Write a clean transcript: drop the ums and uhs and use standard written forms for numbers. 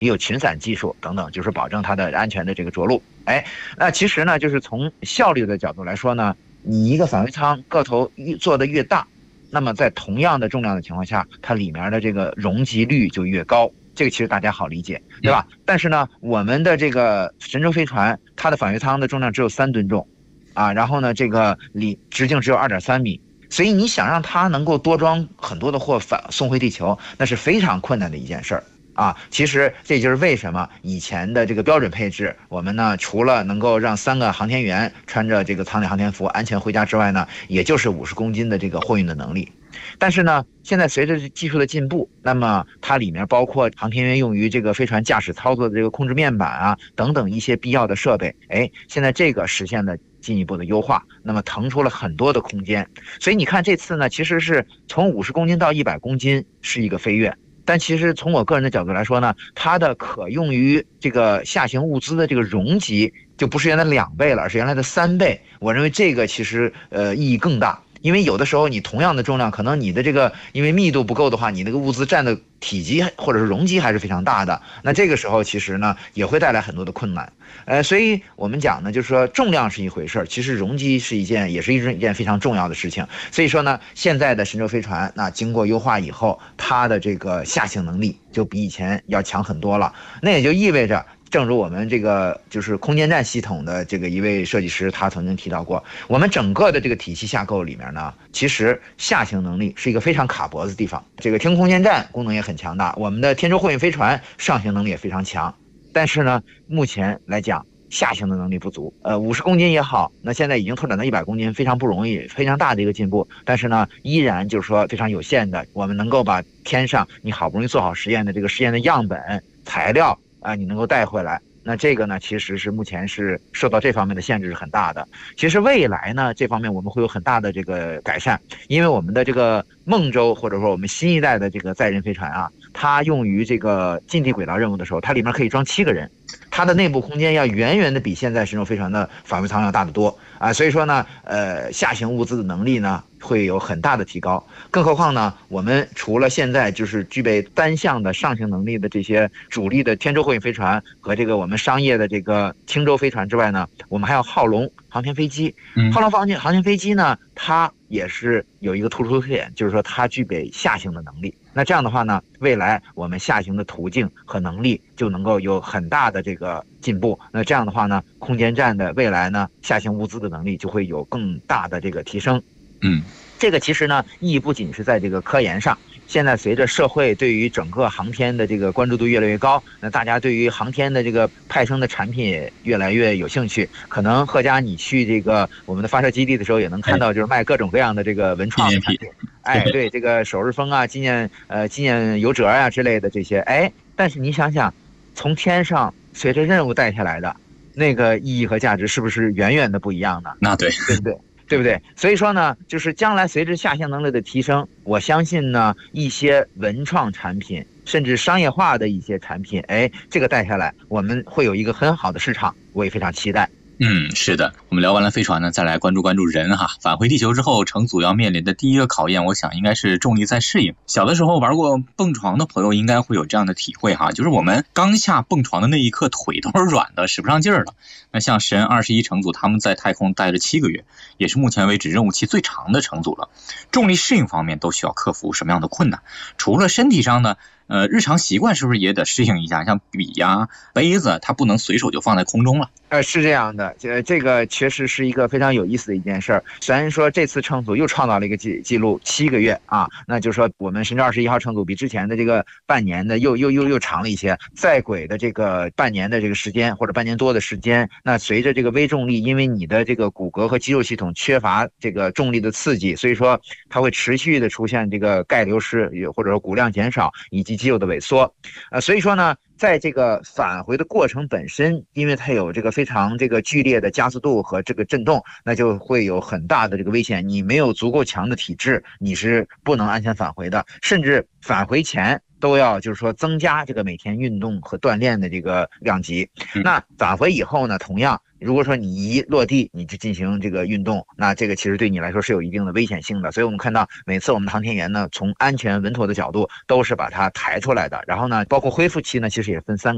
也有群散技术等等，就是保证它的安全的这个着陆。那其实呢，就是从效率的角度来说呢，你一个返回舱个头做得越大，那么在同样的重量的情况下，它里面的这个容积率就越高。这个其实大家好理解，对吧？但是呢，我们的这个神舟飞船，它的返回舱的重量只有3吨重，然后呢，这个直径只有2.3米，所以你想让它能够多装很多的货送回地球，那是非常困难的一件事儿。其实这就是为什么以前的这个标准配置，我们呢除了能够让3个航天员穿着这个舱内航天服安全回家之外呢，也就是50公斤的这个货运的能力。但是呢，现在随着技术的进步，那么它里面包括航天员用于这个飞船驾驶操作的这个控制面板等等一些必要的设备，现在这个实现了进一步的优化，那么腾出了很多的空间。所以你看这次呢，其实是从50公斤到100公斤是一个飞跃。但其实从我个人的角度来说呢，它的可用于这个下行物资的这个容积就不是原来2倍了，而是原来的3倍。我认为这个其实意义更大。因为有的时候你同样的重量，可能你的这个因为密度不够的话，你那个物资占的体积或者是容积还是非常大的，那这个时候其实呢也会带来很多的困难。所以我们讲呢，就是说重量是一回事，其实容积是一件非常重要的事情。所以说呢，现在的神舟飞船那经过优化以后，它的这个下行能力就比以前要强很多了。那也就意味着，正如我们这个就是空间站系统的这个一位设计师他曾经提到过，我们整个的这个体系架构里面呢，其实下行能力是一个非常卡脖子的地方。这个天空空间站功能也很强大，我们的天舟货运飞船上行能力也非常强，但是呢，目前来讲下行的能力不足。50公斤也好，那现在已经拓展到100公斤，非常不容易，非常大的一个进步。但是呢，依然就是说非常有限的，我们能够把天上你好不容易做好实验的这个实验的样本材料你能够带回来，那这个呢，其实是目前是受到这方面的限制是很大的。其实未来呢，这方面我们会有很大的这个改善，因为我们的这个梦舟或者说我们新一代的这个载人飞船它用于这个近地轨道任务的时候，它里面可以装7个人，它的内部空间要远远的比现在神舟飞船的返回舱要大得多所以说呢，下行物资的能力呢会有很大的提高。更何况呢，我们除了现在就是具备单向的上行能力的这些主力的天舟货运飞船和这个我们商业的这个轻舟飞船之外呢，我们还有浩龙航天飞机。浩龙航天飞机呢，它也是有一个突出特点，就是说它具备下行的能力。那这样的话呢，未来我们下行的途径和能力就能够有很大的这个进步。那这样的话呢，空间站的未来呢，下行物资的能力就会有更大的这个提升。这个其实呢，意义不仅是在这个科研上。现在随着社会对于整个航天的这个关注度越来越高，那大家对于航天的这个派生的产品也越来越有兴趣。可能贺佳你去这个我们的发射基地的时候，也能看到就是卖各种各样的这个文创产品。对，这个首日风纪念游折之类的这些。但是你想想，从天上随着任务带下来的那个意义和价值，是不是远远的不一样呢？ 那对不对？对不对？所以说呢，就是将来随着下行能力的提升，我相信呢，一些文创产品甚至商业化的一些产品，这个带下来，我们会有一个很好的市场，我也非常期待。 是的，我们聊完了飞船呢，再来关注人哈。返回地球之后，乘组要面临的第一个考验，我想应该是重力再适应。小的时候玩过蹦床的朋友应该会有这样的体会哈，就是我们刚下蹦床的那一刻，腿都是软的，使不上劲儿了。那像神21乘组，他们在太空待了7个月，也是目前为止任务期最长的乘组了。重力适应方面都需要克服什么样的困难？除了身体上呢？日常习惯是不是也得适应一下？像笔杯子，它不能随手就放在空中了。 是这样的，这个确实是一个非常有意思的一件事儿。虽然说这次乘组又创造了一个记录，7个月那就是说我们神舟21号乘组比之前的这个半年的又长了一些。在轨的这个半年的这个时间或者半年多的时间，那随着这个微重力，因为你的这个骨骼和肌肉系统缺乏这个重力的刺激，所以说它会持续的出现这个钙流失，或者说骨量减少以及肌肉的萎缩。所以说呢，在这个返回的过程本身，因为它有这个非常这个剧烈的加速度和这个震动，那就会有很大的这个危险。你没有足够强的体质，你是不能安全返回的，甚至返回前都要就是说增加这个每天运动和锻炼的这个量级。那返回以后呢，同样如果说你一落地你就进行这个运动，那这个其实对你来说是有一定的危险性的。所以我们看到每次我们的航天员呢，从安全稳妥的角度都是把它抬出来的。然后呢，包括恢复期呢，其实也分3个